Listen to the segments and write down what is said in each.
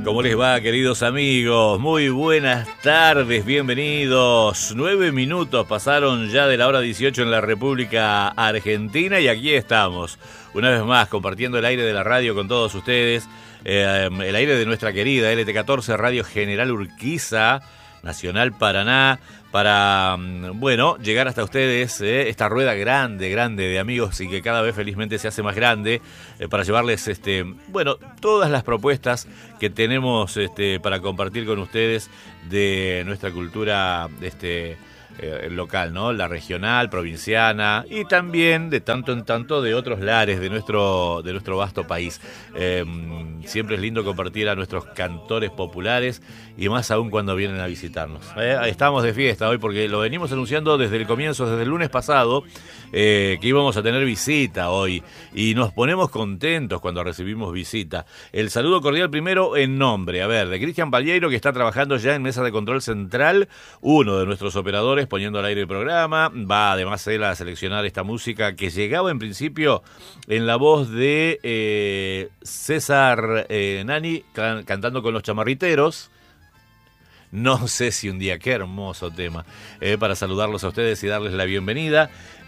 ¿Cómo les va, queridos amigos? Muy buenas tardes, bienvenidos. 9 minutos pasaron ya de la hora 18 en la República Argentina y aquí estamos, una vez más, compartiendo el aire de la radio con todos ustedes. El aire de nuestra querida LT14 Radio General Urquiza, Nacional Paraná, para, bueno, llegar hasta ustedes, esta rueda grande de amigos y que cada vez felizmente se hace más grande, para llevarles, bueno, todas las propuestas que tenemos para compartir con ustedes de nuestra cultura, local, ¿no? La regional, provinciana y también de tanto en tanto de otros lares de nuestro vasto país. Siempre es lindo compartir a nuestros cantores populares y más aún cuando vienen a visitarnos. Estamos de fiesta hoy porque lo venimos anunciando desde el comienzo, desde el lunes pasado, que íbamos a tener visita hoy y nos ponemos contentos cuando recibimos visita. El saludo cordial primero en nombre, de Cristian Palleiro, que está trabajando ya en mesa de control central, uno de nuestros operadores poniendo al aire el programa. Va además él a seleccionar esta música que llegaba en principio en la voz de César Nani cantando con los Chamarriteros. No sé si un día, qué hermoso tema, para saludarlos a ustedes y darles la bienvenida.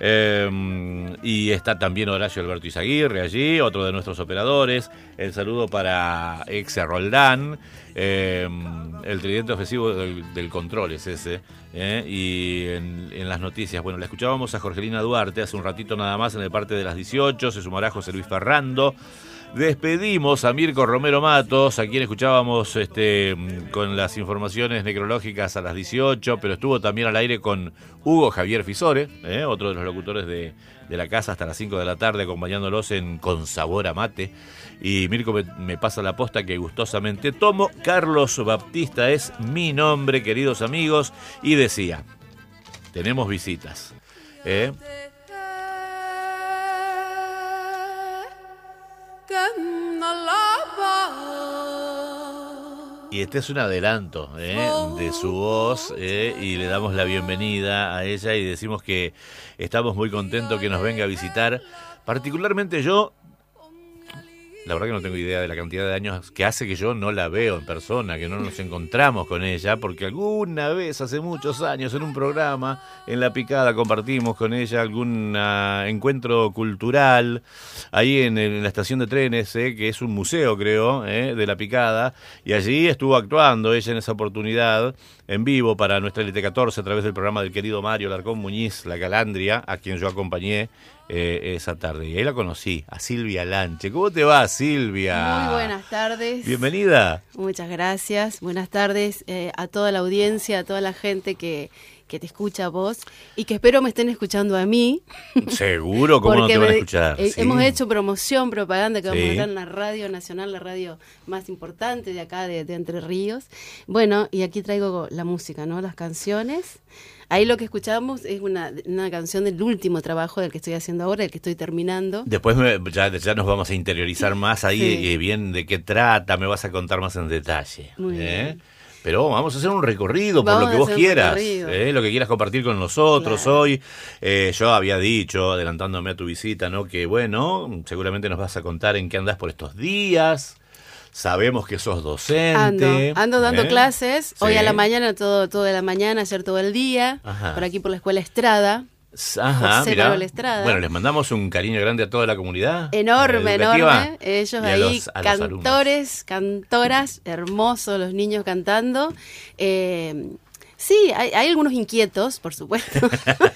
Y está también Horacio Alberto Izaguirre allí, otro de nuestros operadores. El saludo para Exe Roldán, el tridente ofensivo del control es ese. Y en las noticias, bueno, la escuchábamos a Jorgelina Duarte hace un ratito nada más en el parte de las 18, se sumará José Luis Ferrando. Despedimos a Mirko Romero Matos, a quien escuchábamos con las informaciones necrológicas a las 18, pero estuvo también al aire con Hugo Javier Fisore, otro de los locutores de la casa, hasta las 5 de la tarde, acompañándolos en Con Sabor a Mate. Y Mirko me pasa la posta que gustosamente tomo. Carlos Baptista es mi nombre, queridos amigos, y decía, tenemos visitas. Y este es un adelanto de su voz, y le damos la bienvenida a ella y decimos que estamos muy contentos que nos venga a visitar. Particularmente yo, la verdad que no tengo idea de la cantidad de años que hace que yo no la veo en persona, que no nos encontramos con ella, porque alguna vez, hace muchos años, en un programa, en La Picada, compartimos con ella algún encuentro cultural, ahí en la estación de trenes, que es un museo, creo, de La Picada, y allí estuvo actuando ella en esa oportunidad, en vivo, para nuestra LT14, a través del programa del querido Mario Larcón Muñiz, La Calandria, a quien yo acompañé esa tarde. Y ahí la conocí, a Silvia Lanche. ¿Cómo te va, Silvia? Muy buenas tardes. Bienvenida. Muchas gracias. Buenas tardes a toda la audiencia, a toda la gente que te escucha a vos y que espero me estén escuchando a mí. Seguro, ¿cómo no te van a escuchar? Sí. Hemos hecho promoción, propaganda, que vamos a estar en la radio nacional, la radio más importante de acá, de Entre Ríos. Bueno, y aquí traigo la música, ¿no? Las canciones. Ahí lo que escuchamos es una canción del último trabajo del que estoy haciendo ahora, el que estoy terminando. Después ya nos vamos a interiorizar más ahí, sí. Bien de qué trata, me vas a contar más en detalle. Muy bien. Pero vamos a hacer un recorrido por lo que vos quieras, lo que quieras compartir con nosotros, claro. Hoy. Yo había dicho, adelantándome a tu visita, ¿no? Que bueno, seguramente nos vas a contar en qué andás por estos días. Sabemos que sos docente. Ando dando clases, sí. Hoy a la mañana, todo de la mañana, ayer todo el día, ajá. Por aquí por la Escuela Estrada. Ajá, mirá. Bueno, les mandamos un cariño grande a toda la comunidad. Enorme. Ellos ahí, cantores, cantoras, hermosos los niños cantando. Sí, hay algunos inquietos, por supuesto,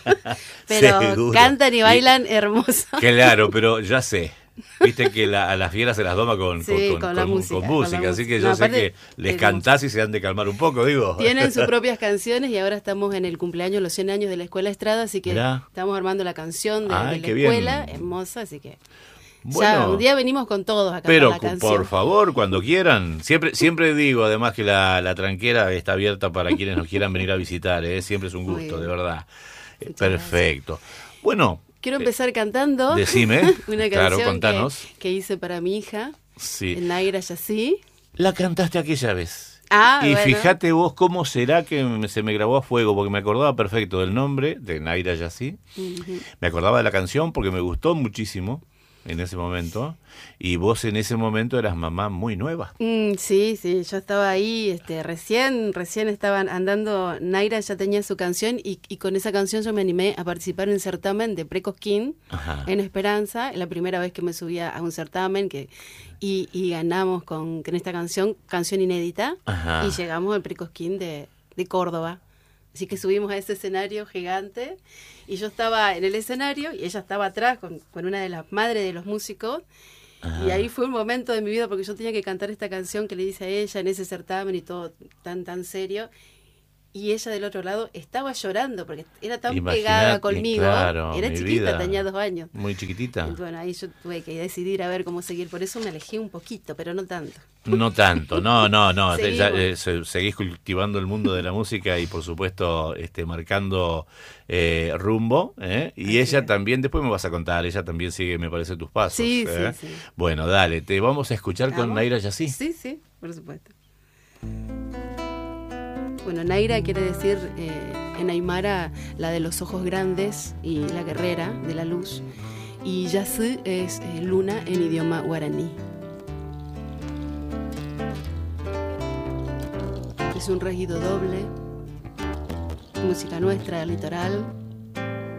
pero cantan y bailan hermoso. Claro, pero ya sé. Viste que a las fieras se las doma con música, así que yo sé que les cantás y se han de calmar un poco, digo. Tienen sus propias canciones y ahora estamos en el cumpleaños, los 100 años de la Escuela Estrada, así que estamos armando la canción de la escuela, hermosa, así que... Bueno, ya, un día venimos con todos a cantar la canción. Pero, por favor, cuando quieran. Siempre digo, además, que la tranquera está abierta para quienes nos quieran venir a visitar, siempre es un gusto, de verdad. Perfecto. Gracias. Bueno... Quiero empezar cantando. Decime, una canción que hice para mi hija, sí. En Naira Yací. La cantaste aquella vez. Y bueno. Fíjate vos cómo será que se me grabó a fuego, porque me acordaba perfecto del nombre de Naira Yací. Uh-huh. Me acordaba de la canción porque me gustó muchísimo. en ese momento, y vos en ese momento eras mamá muy nueva. Sí, yo estaba ahí, recién estaban andando, Naira ya tenía su canción y con esa canción yo me animé a participar en un certamen de Precosquín en Esperanza, la primera vez que me subía a un certamen y ganamos con esta canción inédita, y llegamos al Precosquín de Córdoba. Así que subimos a ese escenario gigante y yo estaba en el escenario y ella estaba atrás con una de las madres de los músicos. Y ahí fue un momento de mi vida porque yo tenía que cantar esta canción que le hice a ella en ese certamen y todo tan serio. Y ella del otro lado estaba llorando porque era tan pegada conmigo. Claro, era chiquita, vida, tenía 2 años. Muy chiquitita. Y bueno, ahí yo tuve que decidir a ver cómo seguir. Por eso me alejé un poquito, pero no tanto. No tanto, no. Seguís cultivando el mundo de la música y por supuesto marcando rumbo. Y ella también, después me vas a contar, ella también sigue, me parece, tus pasos. Sí. Bueno, dale, te vamos a escuchar con Naira Yací. Sí, por supuesto. Bueno, Naira quiere decir en aymara la de los ojos grandes y la guerrera de la luz. Y Yací es luna en idioma guaraní. Es un regido doble, música nuestra, litoral.